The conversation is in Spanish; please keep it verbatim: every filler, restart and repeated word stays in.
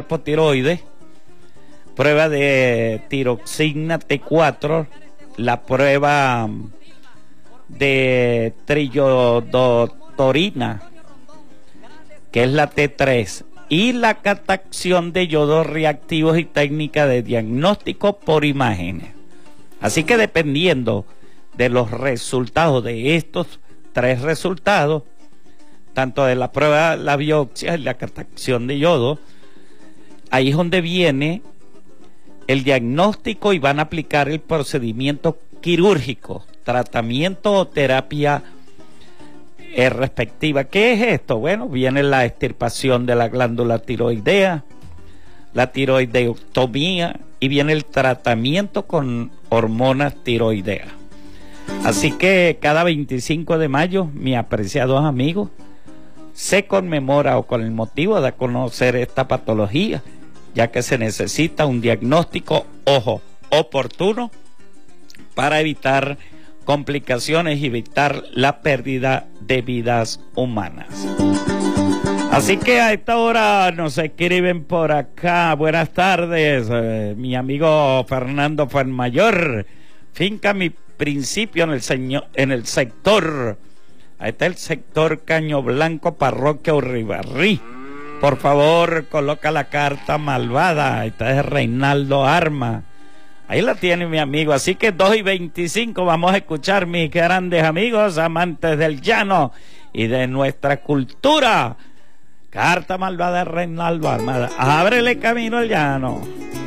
cuerpo tiroides, prueba de tiroxina T cuatro, la prueba de trillodotorina, que es la T tres, y la catacción de yodos reactivos y técnica de diagnóstico por imágenes. Así que dependiendo de los resultados de estos tres resultados, tanto de la prueba, la biopsia y la catacción de yodo, ahí es donde viene el diagnóstico y van a aplicar el procedimiento quirúrgico, tratamiento o terapia eh, respectiva. ¿Qué es esto? Bueno, viene la extirpación de la glándula tiroidea, la tiroideectomía y viene el tratamiento con hormonas tiroideas. Así que cada veinticinco de mayo, mis apreciados amigos, se conmemora o con el motivo de conocer esta patología, ya que se necesita un diagnóstico, ojo, oportuno para evitar complicaciones y evitar la pérdida de vidas humanas. Así que a esta hora nos escriben por acá. Buenas tardes, eh, mi amigo Fernando Fuenmayor. Finca Mi Principio en el, señor, en el sector, ahí está el sector Caño Blanco, parroquia Urribarrí. Por favor, coloca la carta malvada. Ahí está Reinaldo Arma. Ahí la tiene mi amigo. Así que dos y veinticinco vamos a escuchar, mis grandes amigos, amantes del llano y de nuestra cultura. Carta malvada de Reinaldo Arma. Ábrele camino al llano.